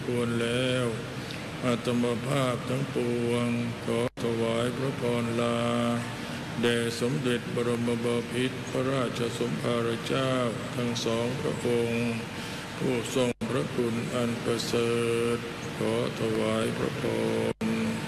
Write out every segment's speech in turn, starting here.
ควรแล้วอาตมภาพทั้งปวงขอถวายพระพรลาแด่สมเด็จบรมบพิตรพระราชสมภารเจ้าทั้งสองพระองค์ผู้ทรงพระคุณอันประเสริฐขอถวายพระพร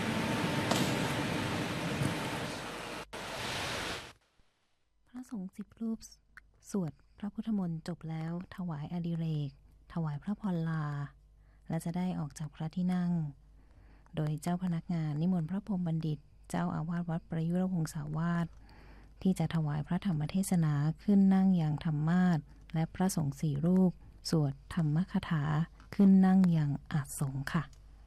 พระสงฆ์10 รูปสวดพระพุทธมนต์จบแล้วถวายอดิเรกถวายพระพรลาและจะได้ออกจากพระที่นั่งโดยเจ้าพนักงานนิมนต์พระพรหมบัณฑิตเจ้าอาวาสวัดประยุรวงศาวาสที่จะถวายพระธรรมเทศนาขึ้นนั่งอย่างธรรมาสน์และพระสงฆ์4 รูปสวดธรรมคถาขึ้นนั่งอย่างอาสงฆ์ค่ะ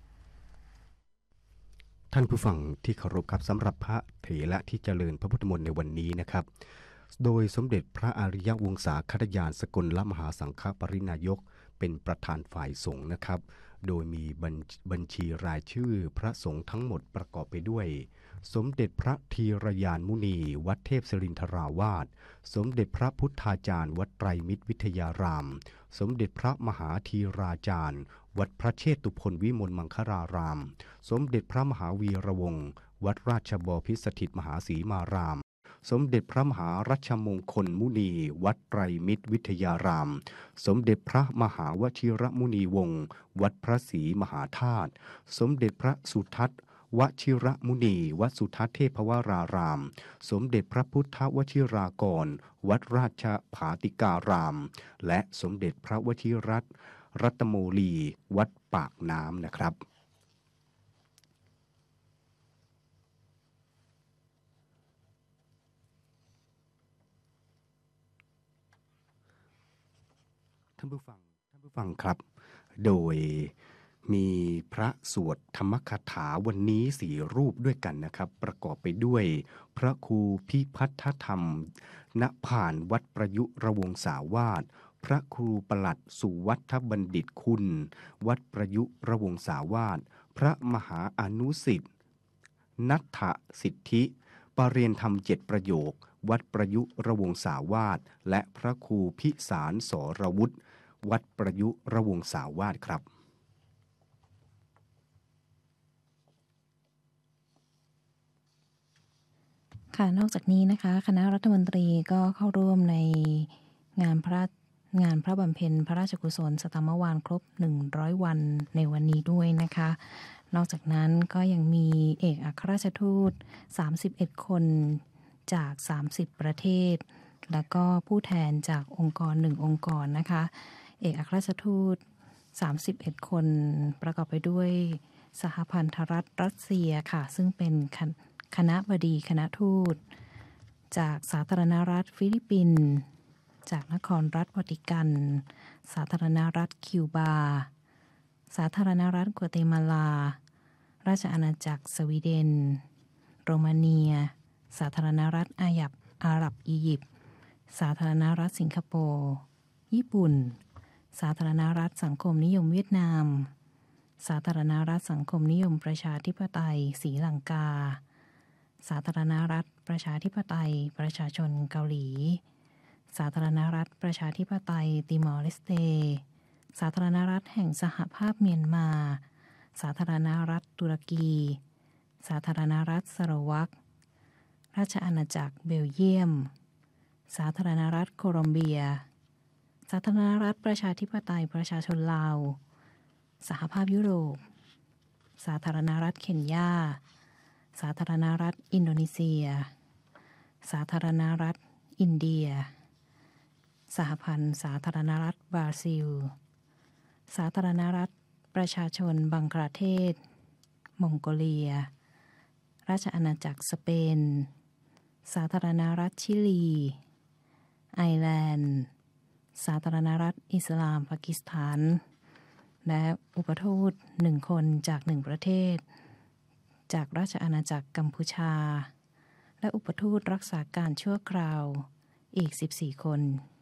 ท่านผู้ฟังที่เคารพครับสำหรับพระเถระที่เจริญพระพุทธมนต์ในวันนี้นะครับโดยสมเด็จพระอริยวงศาคณยานสกลมหาสังฆปรินายกเป็นประธานฝ่ายสงฆ์นะครับโดยมีบัญชีรายชื่อพระสงฆ์ทั้งหมดประกอบไปด้วยสมเด็จพระธีรยานมุนีวัดเทพศิรินทราวาสสมเด็จพระพุทธาจารย์วัดไตรมิตรวิทยารามสมเด็จพระมหาธีราจารย์วัดพระเชตุพนวิมลมังคลารามสมเด็จพระมหาวีระวงศ์วัดราชบพิตรสถิตมหาศรีมารามสมเด็จพระมหารัชมงคลมุนีวัดไตรมิตรวิทยารามสมเด็จพระมหาวชิรมุนีวงศ์วัดพระศรีมหาธาตุสมเด็จพระสุทัศน์วชิรมุนีวัดสุทัศน์เทพวรารามสมเด็จพระพุทธวชิรากรวัดราชภาติการามและสมเด็จพระวชิรรัตโมลีวัดปากน้ำนะครับท่านผู้ฟังครับโดยมีพระสวดธรรมคถาวันนี้4 รูปด้วยกันนะครับประกอบไปด้วยพระครูพิพัฒธรรมณผ่านวัดประยุรวงศาวาสพระครูประหลัดสุวัฒบัณฑิตคุณวัดประยุรวงศาวาสพระมหาอนุสิทธิ์นัทธสิทธิปรเรียนธรรม7 ประโยควัดประยุรวงศาวาสและพระครูพิสารสรวุฒิวัดประยุรวงศาวาสครับค่ะนอกจากนี้นะคะคณะรัฐมนตรีก็เข้าร่วมในงานพระบำเพ็ญพระราชกุศลสตมวาลครบ100 วันในวันนี้ด้วยนะคะนอกจากนั้นก็ยังมีเอกอัครราชทูต31 คนจาก30 ประเทศแล้วก็ผู้แทนจากองค์กร1 องค์กรนะคะเอกอัครราชทูต31 คนประกอบไปด้วยสหพันธรัฐรัสเซียค่ะซึ่งเป็นคณบดีคณะทูตจากสาธารณรัฐฟิลิปปินส์จากนครรัฐวาติกันสาธารณรัฐคิวบาสาธารณรัฐกัวเตมาลาราชอาณาจักรสวีเดนโรมาเนียสาธารณรัฐอาหรับอียิปต์สาธารณรัฐสิงคโปร์ญี่ปุ่นสาธารณรัฐสังคมนิยมเวียดนามสาธารณรัฐสังคมนิยมประชาธิปไตยศรีลังกาสาธารณรัฐประชาธิปไตยประชาชนเกาหลีสาธารณรัฐประชาธิปไตยติมอร์เลสเตสาธารณรัฐแห่งสหภาพเมียนมาสาธารณรัฐตุรกีสาธารณรัฐสโลวักราชอาณาจักรเบลเยียมสาธารณรัฐโคลอมเบียสาธารณรัฐประชาธิปไตยประชาชนลาวสหภาพยุโรปสาธารณรัฐเคนยาสาธารณรัฐอินโดนีเซียสาธารณรัฐอินเดียสหพันธ์สาธารณรัฐบราซิลสาธารณรัฐประชาชนบังกลาเทศมองโกเลียราชอาณาจักรสเปนสาธารณรัฐชิลีไอร์แลนด์สาธารณรัฐอิสลามปากีสถานและอุปทูต1 คนจาก1 ประเทศจากราชอาณาจักรกัมพูชาและอุปทูตรักษาการชั่วคราวอีก14 คน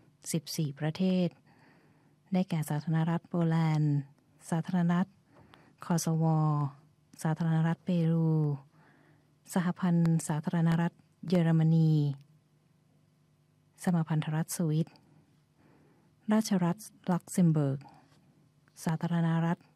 14 ประเทศได้แก่สาธารณรัฐโปแลนด์สาธารณรัฐคอสโวสาธารณรัฐเปรูสหพันธ์สาธารณรัฐเยอรมนีสหพันธรัฐสวิสราชรัฐลักเซมเบิร์กสาธารณรัฐ